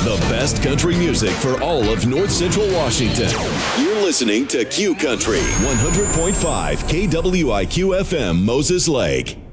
The best country music for all of North Central Washington. You're listening to Q Country 100.5 KWIQ FM Moses Lake.